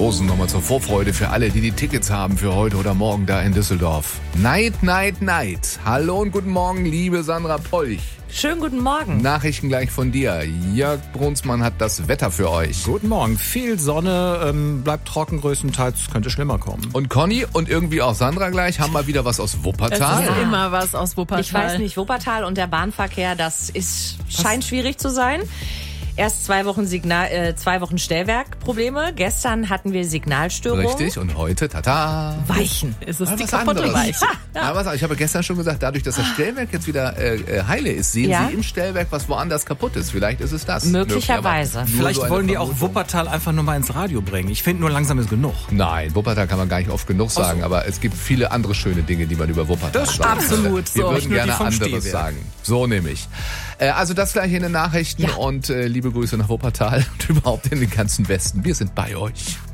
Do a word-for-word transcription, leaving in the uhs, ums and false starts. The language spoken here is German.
Rosen nochmal zur Vorfreude für alle, die die Tickets haben für heute oder morgen da in Düsseldorf. Night, Night, Night. Hallo und guten Morgen, liebe Sandra Polch. Schönen guten Morgen. Nachrichten gleich von dir. Jörg Brunsmann hat das Wetter für euch. Guten Morgen. Viel Sonne, ähm, bleibt trocken größtenteils, könnte schlimmer kommen. Und Conny und irgendwie auch Sandra gleich haben mal wieder was aus Wuppertal. Es ist immer was aus Wuppertal. Ich weiß nicht, Wuppertal und der Bahnverkehr, das ist, scheint schwierig zu sein. Erst zwei Wochen Signal, äh, zwei Wochen Stellwerkprobleme. Gestern hatten wir Signalstörungen. Richtig, und heute, tata. Weichen. Es ist Mal die was kaputte anderes. Weiche. Ja, was, ich habe gestern schon gesagt, dadurch, dass das Stellwerk jetzt wieder äh, heile ist, sehen Ja. Sie im Stellwerk, was woanders kaputt ist. Vielleicht ist es das. Möglicherweise. Nur Vielleicht so eine wollen die auch Vermutung. Wuppertal einfach nur mal ins Radio bringen. Ich finde nur langsam ist genug. Nein, Wuppertal kann man gar nicht oft genug sagen, aber es gibt viele andere schöne Dinge, die man über Wuppertal Das sagen kann. absolut Wir so. würden Nicht nur die gerne vom anderes Stehwerk. sagen. So nämlich. Äh, also das gleich in den Nachrichten und äh, liebe Grüße nach Wuppertal und überhaupt in den ganzen Westen. Wir sind bei euch.